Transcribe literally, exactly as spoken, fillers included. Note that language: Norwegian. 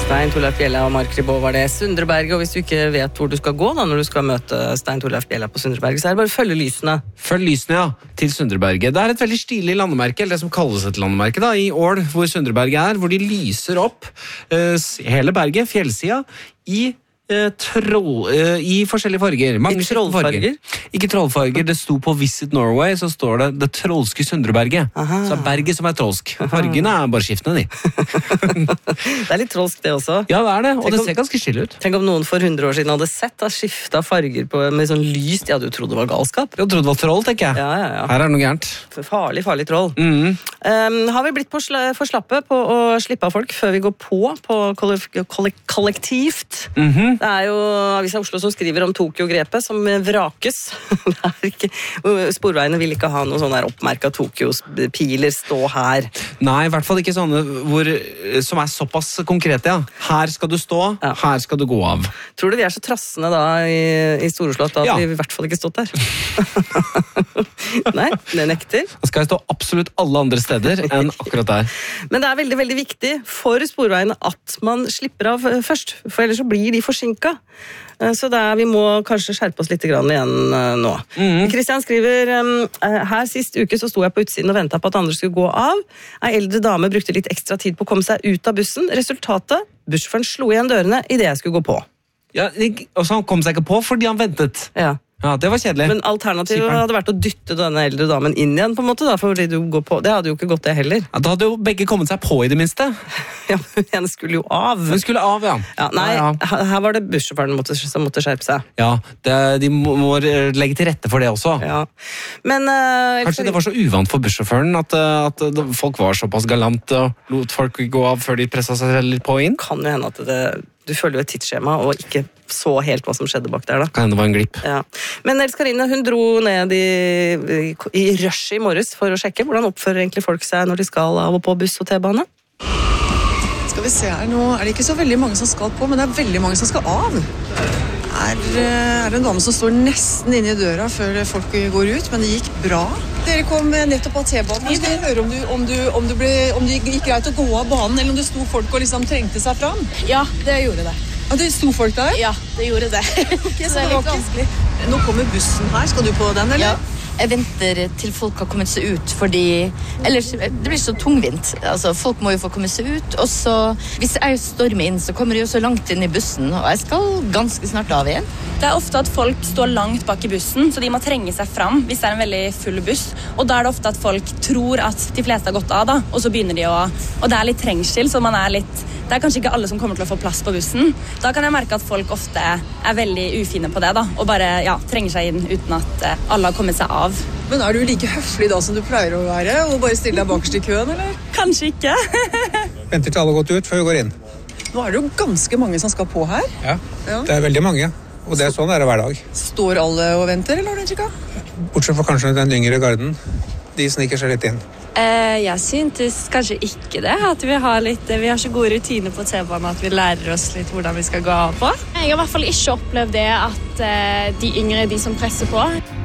Stein Torleif Bjella og Mark Ribot var det. Sundreberget, og hvis du ikke vet hvor du skal gå da, når du skal møte Stein Torleif Bjella på Sundreberget, så er det bare å følge lysene. Følg lysene, ja, til Sundreberget. Det er et veldig stilig landemerke, eller det som kalles et landemerke da, i Ål, hvor Sundreberget er, hvor de lyser opp eh, hele berget, fjellsida, i Eh, troll, eh, i forskjellige farger. Mange I trollfarger? Ikke trollfarger, det sto på Visit Norway, så står det det trollske Sundreberget. Aha. Så er berget som er trollsk. Fargene er bare skiftende, de. Det er litt trollsk det også. Ja, det er det, og Tenk det om- ser ganske skille ut. Tenk om noen for hundre år siden hadde sett da skifta farger på, med sånn lys. De hadde jo trodd det var galskap. Jeg trodde det var troll, tenker jeg. Ja, ja, ja. Her er det noe gærent. Farlig, farlig troll. Mhm. Um, har vi blitt på sla, for slappe på å slippe av folk før vi går på på kollek kollek kollektivt? Mhm. Det er jo Avisa Oslo som skriver om Tokyo-grepet som vrakes. Det er ikke, sporveiene vil ikke ha noen sånne oppmerka Tokyo-piler stå her. Nei, i hvert fall ikke sånne hvor, som er såpass konkrete, ja. Her skal du stå, Ja. her skal du gå av. Tror du vi er så trassende da i, i Store-Oslo at da Ja. hadde vi i hvert fall ikke stått der? Nei, det nekter. Da skal jeg stå absolutt alle andre steder enn akkurat der. Men det er veldig, veldig viktig for sporveiene at man slipper av først, for ellers så blir de forsinket. Så det er, vi må kanskje skjerpe oss litt grann igjen uh, nå. Mhm. Kristian skriver, um, her sist uke så sto jeg på utsiden og ventet på at andre skulle gå av. En eldre dame brukte litt ekstra tid på å komme seg ut av bussen. Resultatet, bussjåføren slo igjen dørene i det jeg skulle gå på. Ja, og så han kom seg ikke på fordi han ventet. Ja. Ja, det var kjedelig. Men alternativet Skipperen. hadde vært å dytte denne eldre damen inn igjen, på en måte, da, fordi du går på. Det hadde jo ikke gått det heller. Ja, da hadde jo begge kommet seg på i det minste. Ja, men en skulle jo av. Hun skulle av, ja. Ja, nei, Ja, ja. her her var det bussjåføren måtte, som måtte skjerpe seg. Ja, det, de må, må legge til rette for det også. Ja. Men uh, Kanskje det var så uvant for bussjåføren at, eh, at det- folk var såpass galant og lot folk gå av før de presset seg litt på inn. kan jo hende at det, du følger jo et tidsskjema og ikke så helt hva som skjedde bak der da. Kan hende det var en glipp. Ja. Men Else Karine, hun dro ned i, i, i rush i morges for å sjekke hvordan oppfører egentlig folk seg når de skal av og på buss og T-bane. Skal vi se her, nå er det ikke så veldig mange som skal på, men det er veldig mange som skal av. Er, eh, er det en dame som står nesten inne i døra før folk går ut, men det gikk bra. Dere kom nettopp av T-banen. Jeg skal høre om, du, om, du, om, du ble, om det gikk greit å gå av banen, eller om det sto folk og liksom trengte seg fram. Ja, det gjorde det. Ja, det sto folk der? Ja, det gjorde det. Ok, så Så det er det var litt ikke- vanskelig. Nå kommer bussen her. Skal du på den, eller? Ja. Jeg venter til folk har kommet seg ut, fordi ellers det blir så tungvint. Altså, folk må jo få komme seg ut, og så hvis jeg stormer inn, så kommer de jo så langt inn i bussen, og jeg skal ganske snart av igjen. Det er ofte at folk står langt bak i bussen, så de må trenge seg fram hvis det er en veldig full buss. Og da er det ofte at folk tror at de fleste har gått av, da, og så begynner de å... Og det er litt trengsel, så man er litt... Det er kanskje ikke alle som kommer til å få plass på bussen. Da kan jeg merke at folk ofte er veldig ufine på det, da, og bare ja, trenger seg inn uten at eh, alle har kommet seg av. Men er du like høflig da som du pleier å være, og bare stille deg bakerst i køen, eller? Kanskje ikke. Venter til alle har gått ut før vi går inn. Nå er det jo ganske mange som skal på her. Ja, Ja. det er veldig mange. Og det er sånn det er hver dag. Står alle og venter, eller har du inntrykk av? Bortsett fra kanskje den yngre garden. De sniker seg litt inn. Eh, jeg syntes kanskje ikke det. At vi har, litt, vi har så gode rutiner på T-banen at vi lærer oss litt hvordan vi skal gå av på. Jeg har i hvert fall ikke opplevd det at eh, de yngre er de som presser på.